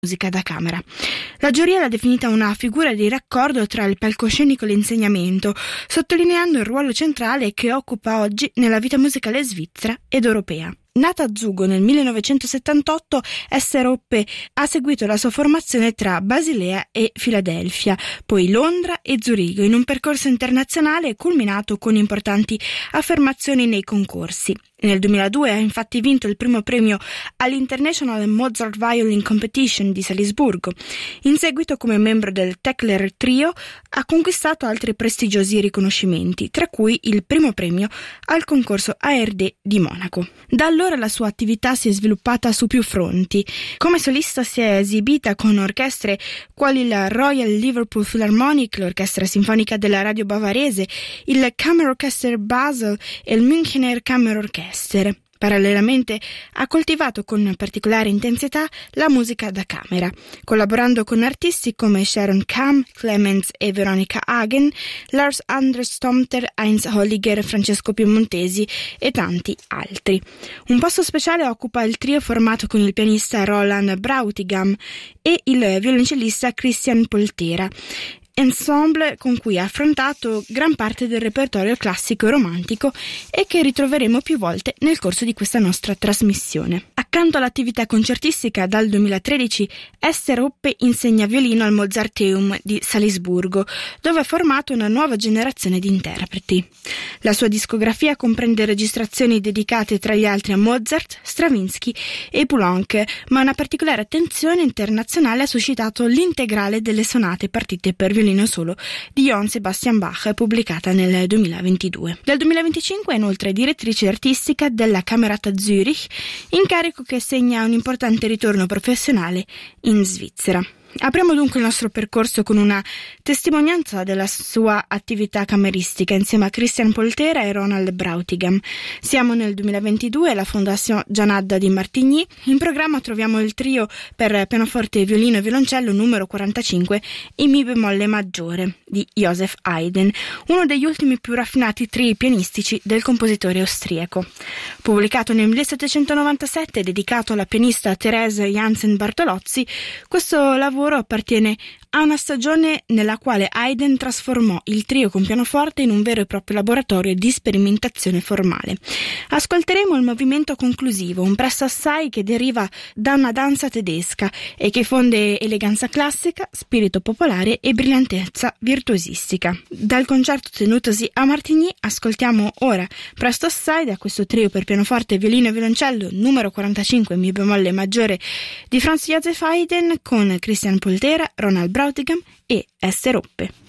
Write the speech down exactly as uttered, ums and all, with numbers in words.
musica da camera. La giuria l'ha definita una figura di raccordo tra il palcoscenico e l'insegnamento, sottolineando il ruolo centrale che occupa oggi nella vita musicale svizzera ed europea. Nata a Zugo nel millenovecentosettantotto, S. Roppe ha seguito la sua formazione tra Basilea e Filadelfia, poi Londra e Zurigo, in un percorso internazionale culminato con importanti affermazioni nei concorsi. Nel duemiladue ha infatti vinto il primo premio all'International Mozart Violin Competition di Salisburgo. In seguito, come membro del Tekler Trio, ha conquistato altri prestigiosi riconoscimenti, tra cui il primo premio al concorso A R D di Monaco. Da allora la sua attività si è sviluppata su più fronti. Come solista si è esibita con orchestre quali la Royal Liverpool Philharmonic, l'orchestra sinfonica della radio bavarese, il Kammerorchester Basel e il Münchener Kammerorchester. Parallelamente ha coltivato con particolare intensità la musica da camera, collaborando con artisti come Sharon Kamm, Clemens e Veronica Hagen, Lars Anders Tomter, Heinz Holliger, Francesco Piemontesi e tanti altri. Un posto speciale occupa il trio formato con il pianista Roland Brautigam e il violoncellista Christian Poltera, ensemble con cui ha affrontato gran parte del repertorio classico e romantico e che ritroveremo più volte nel corso di questa nostra trasmissione. Accanto all'attività concertistica, dal duemilatredici S. Roppe insegna violino al Mozarteum di Salisburgo, dove ha formato una nuova generazione di interpreti. La sua discografia comprende registrazioni dedicate tra gli altri a Mozart, Stravinsky e Poulenc, ma una particolare attenzione internazionale ha suscitato l'integrale delle sonate partite per violino solo di Johann Sebastian Bach, pubblicata nel duemilaventidue. Dal duemilaventicinque è inoltre direttrice artistica della Camerata Zürich, incarico che segna un importante ritorno professionale in Svizzera. Apriamo dunque il nostro percorso con una testimonianza della sua attività cameristica insieme a Christian Poltera e Ronald Brautigam. Siamo nel duemilaventidue alla Fondation Gianadda di Martigny. In programma troviamo il trio per pianoforte, violino e violoncello numero quarantacinque in mi bemolle maggiore di Joseph Haydn, uno degli ultimi più raffinati trii pianistici del compositore austriaco. Pubblicato nel millesettecentonovantasette, dedicato alla pianista Therese Jansen Bartolozzi, questo lavoro appartiene a una stagione nella quale Haydn trasformò il trio con pianoforte in un vero e proprio laboratorio di sperimentazione formale. Ascolteremo il movimento conclusivo, un presto assai che deriva da una danza tedesca e che fonde eleganza classica, spirito popolare e brillantezza virtuosistica. Dal concerto tenutosi a Martigny ascoltiamo ora presto assai da questo trio per pianoforte, violino e violoncello numero quarantacinque in mi bemolle maggiore di Franz Joseph Haydn con Christian Poltera, Ronald Brautigam e S. Roppe.